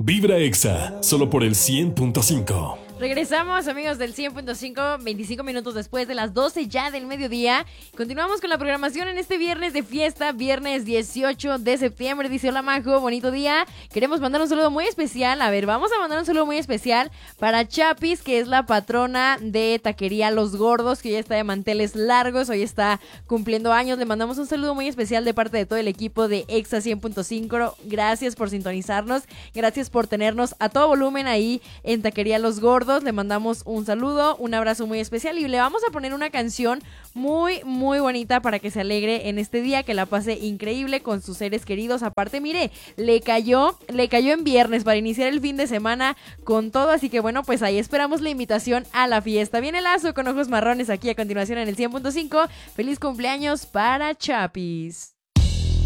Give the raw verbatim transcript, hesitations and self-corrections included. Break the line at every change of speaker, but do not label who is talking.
Vibra Exa, solo por el cien punto cinco.
Regresamos, amigos del cien punto cinco, veinticinco minutos después de las doce ya del mediodía. Continuamos con la programación en este viernes de fiesta, viernes dieciocho de septiembre. Dice: hola Majo, bonito día. Queremos mandar un saludo muy especial. A ver, vamos a mandar un saludo muy especial para Chapis, que es la patrona de Taquería Los Gordos, que ya está de manteles largos, hoy está cumpliendo años. Le mandamos un saludo muy especial de parte de todo el equipo de Exa cien punto cinco. Gracias por sintonizarnos, gracias por tenernos a todo volumen ahí en Taquería Los Gordos. Le mandamos un saludo, un abrazo muy especial y le vamos a poner una canción muy, muy bonita para que se alegre en este día, que la pase increíble con sus seres queridos. Aparte, mire, le cayó, le cayó en viernes para iniciar el fin de semana con todo, así que bueno, pues ahí esperamos la invitación a la fiesta. Viene Lazo con ojos marrones aquí a continuación en el cien punto cinco. Feliz cumpleaños para Chapis.